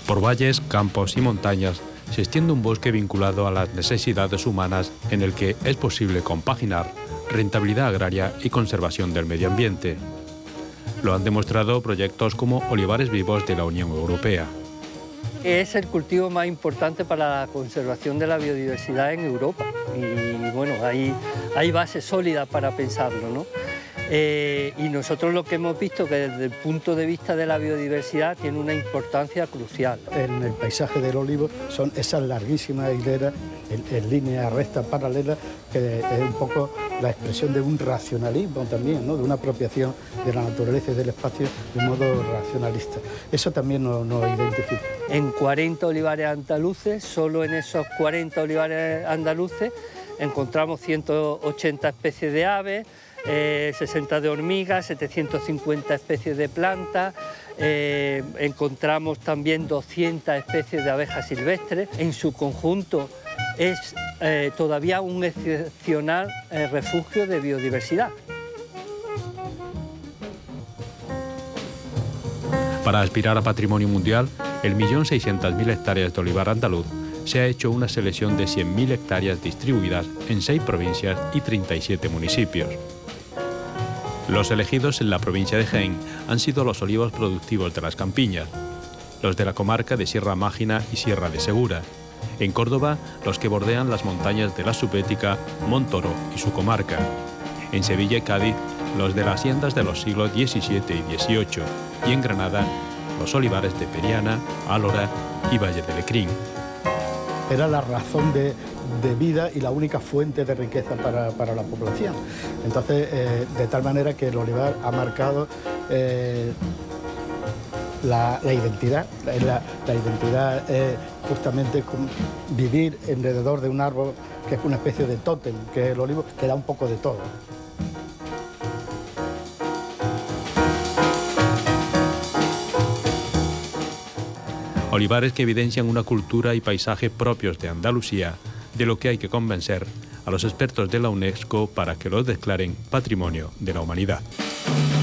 Por valles, campos y montañas se extiende un bosque vinculado a las necesidades humanas en el que es posible compaginar rentabilidad agraria y conservación del medio ambiente. Lo han demostrado proyectos como Olivares Vivos de la Unión Europea. Es el cultivo más importante para la conservación de la biodiversidad en Europa y bueno, hay bases sólidas para pensarlo, ¿no? Y nosotros lo que hemos visto que desde el punto de vista de la biodiversidad tiene una importancia crucial. En el paisaje del olivo son esas larguísimas hileras en línea recta paralela, que es un poco la expresión de un racionalismo también, ¿no? De una apropiación de la naturaleza y del espacio de un modo racionalista. Eso también nos identifica. En 40 olivares andaluces, solo en esos 40 olivares andaluces encontramos 180 especies de aves, 60 de hormigas, 750 especies de plantas, encontramos también 200 especies de abejas silvestres. En su conjunto es todavía un excepcional refugio de biodiversidad. Para aspirar a patrimonio mundial, el 1.600.000 hectáreas de olivar andaluz se ha hecho una selección de 100.000 hectáreas distribuidas en 6 provincias y 37 municipios. Los elegidos en la provincia de Jaén han sido los olivos productivos de las campiñas, los de la comarca de Sierra Mágina y Sierra de Segura. En Córdoba, los que bordean las montañas de la Subbética, Montoro y su comarca. En Sevilla y Cádiz, los de las haciendas de los siglos XVII y XVIII. Y en Granada, los olivares de Periana, Álora y Valle de Lecrín. Era la razón de vida y la única fuente de riqueza para la población. Entonces, de tal manera que el olivar ha marcado la identidad. La identidad es justamente vivir alrededor de un árbol que es una especie de tótem, que es el olivo, que da un poco de todo. Olivares que evidencian una cultura y paisaje propios de Andalucía, de lo que hay que convencer a los expertos de la UNESCO para que los declaren Patrimonio de la Humanidad.